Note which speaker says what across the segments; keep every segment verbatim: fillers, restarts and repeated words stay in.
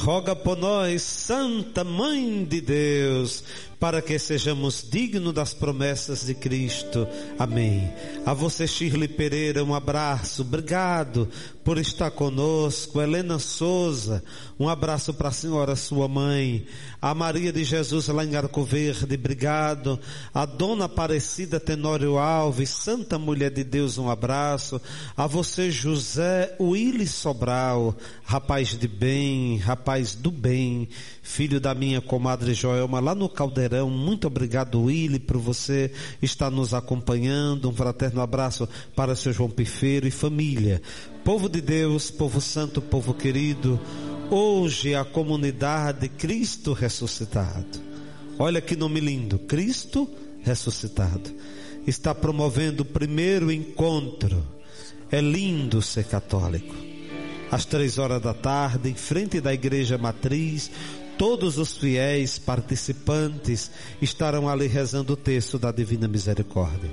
Speaker 1: roga por nós, Santa Mãe de Deus, para que sejamos dignos das promessas de Cristo. Amém. A você, Shirley Pereira, um abraço, obrigado por estar conosco. Helena Souza, um abraço para a senhora, sua mãe. A Maria de Jesus lá em Arco Verde, obrigado. A Dona Aparecida Tenório Alves, Santa Mulher de Deus, um abraço. A você, José Willis Sobral, rapaz de bem, rapaz do bem, filho da minha comadre Joelma lá no Caldeirão. Muito obrigado, Willy, por você estar nos acompanhando. Um fraterno abraço para o seu João Pifeiro e família. Povo de Deus, povo santo, povo querido, hoje a comunidade Cristo ressuscitado, olha que nome lindo, Cristo ressuscitado, está promovendo o primeiro encontro. É lindo ser católico. Às três horas da tarde, em frente da igreja matriz, todos os fiéis participantes estarão ali rezando o texto da Divina Misericórdia.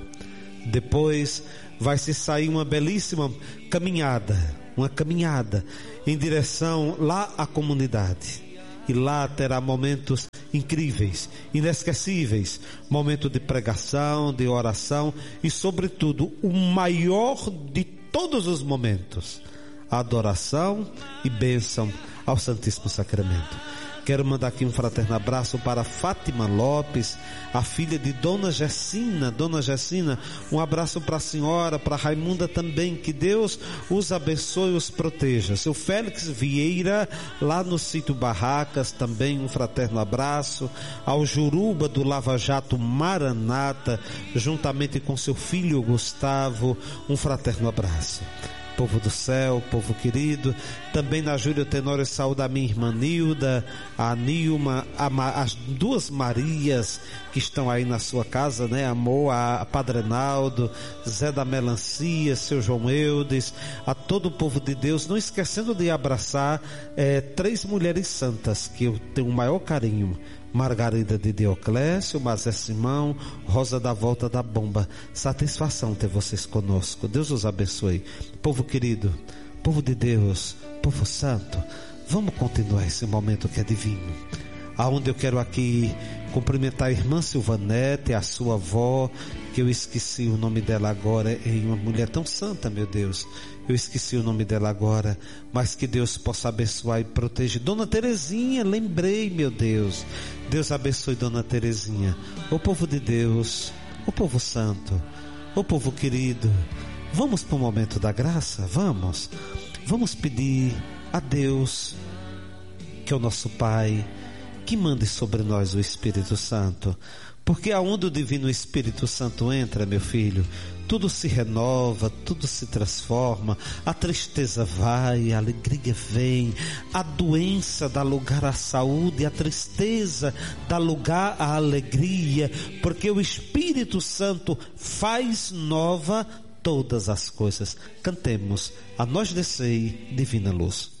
Speaker 1: Depois vai se sair uma belíssima caminhada, uma caminhada em direção lá à comunidade. E lá terá momentos incríveis, inesquecíveis, momento de pregação, de oração e, sobretudo, o maior de todos os momentos, a adoração e bênção ao Santíssimo Sacramento. Quero mandar aqui um fraterno abraço para Fátima Lopes, a filha de Dona Gessina. Dona Gessina, um abraço para a senhora, para Raimunda também. Que Deus os abençoe e os proteja. Seu Félix Vieira, lá no sítio Barracas, também um fraterno abraço. Ao Juruba do Lava Jato Maranata, juntamente com seu filho Gustavo, um fraterno abraço. Povo do céu, povo querido, também na Júlia Tenório saúde a minha irmã Nilda, a Nilma, a, as duas Marias que estão aí na sua casa, né, amor, a, a Padre Naldo, Zé da Melancia, seu João Eudes, a todo o povo de Deus, não esquecendo de abraçar é, três mulheres santas que eu tenho o maior carinho: Margarida de Dioclésio, Mazé Simão, Rosa da Volta da Bomba. Satisfação ter vocês conosco. Deus os abençoe. Povo querido, povo de Deus, povo santo, vamos continuar esse momento que é divino. Aonde eu quero aqui cumprimentar a irmã Silvanete, a sua avó, que eu esqueci o nome dela agora, é uma mulher tão santa, meu Deus. Eu esqueci o nome dela agora, mas que Deus possa abençoar e proteger. Dona Terezinha, lembrei, meu Deus. Deus abençoe Dona Terezinha. O povo de Deus, o povo santo, o povo querido, vamos para o momento da graça? Vamos. Vamos pedir a Deus, que é o nosso Pai, que mande sobre nós o Espírito Santo. Porque aonde o Divino Espírito Santo entra, meu filho, tudo se renova, tudo se transforma, a tristeza vai, a alegria vem, a doença dá lugar à saúde, a tristeza dá lugar à alegria, porque o Espírito Santo faz nova todas as coisas. Cantemos: a nós descei divina luz.